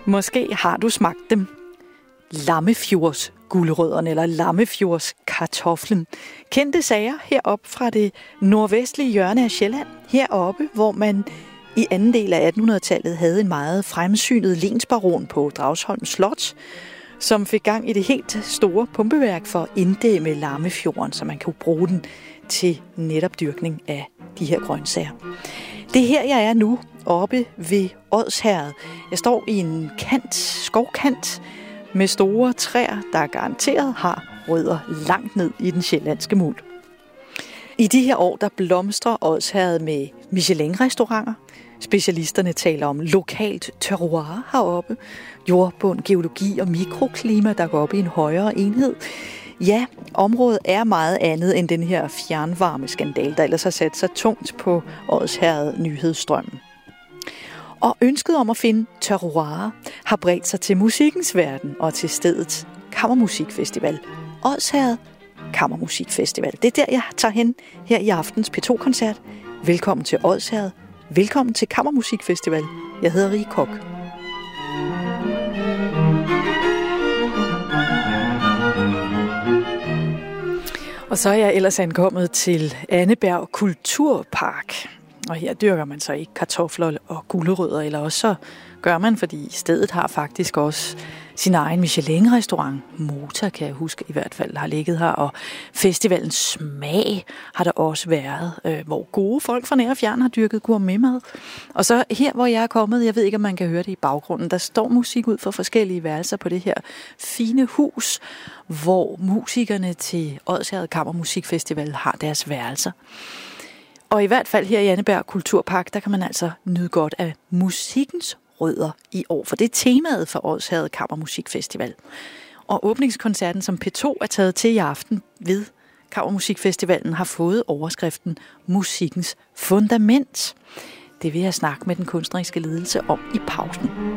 Måske har du smagt dem. Lammefjords gulerødderne eller Lammefjords kartoflen. Kendte sager heroppe fra det nordvestlige hjørne af Sjælland. Heroppe, hvor man i anden del af 1800-tallet havde en meget fremsynet lensbaron på Dragsholm Slot, som fik gang i det helt store pumpeværk for at inddæmme Lammefjorden, så man kunne bruge den til netop dyrkning af de her grøntsager. Det er her, jeg er nu, oppe ved Odsherred. Jeg står i en skovkant med store træer, der garanteret har rødder langt ned i den sjællandske muld. I de her år, der blomstrer Odsherred med Michelin-restauranter. Specialisterne taler om lokalt terroir heroppe, jordbund, geologi og mikroklima, der går op i en højere enhed. Ja, området er meget andet end den her fjernvarmeskandal, der ellers har sat sig tungt på Odsherred nyhedsstrømmen. Og ønsket om at finde terroir har bredt sig til musikkens verden og til stedets kammermusikfestival. Odsherred Kammermusikfestival. Det er der, jeg tager hen her i aftens P2-koncert. Velkommen til Odsherred. Velkommen til Kammermusikfestival. Jeg hedder Rie Kok. Og så er jeg ellers ankommet til Anneberg Kulturpark. Og her dyrker man så ikke kartofler og gulerødder, eller også så gør man, fordi stedet har faktisk også sin egen Michelin-restaurant. Mota, kan jeg huske i hvert fald, har ligget her, og festivalens smag har der også været, hvor gode folk fra nær og fjern har dyrket gourmetmad. Og så her, hvor jeg er kommet, jeg ved ikke, om man kan høre det i baggrunden, der står musik ud fra forskellige værelser på det her fine hus, hvor musikerne til Odsherred Kammermusikfestival har deres værelser. Og i hvert fald her i Anneberg Kulturpark, der kan man altså nyde godt af musikkens rødder i år, for det er temaet for Odsherred Kammermusikfestival. Og åbningskoncerten, som P2 er taget til i aften ved Kammermusikfestivalen, har fået overskriften Musikkens Fundament. Det vil jeg snakke med den kunstneriske ledelse om i pausen.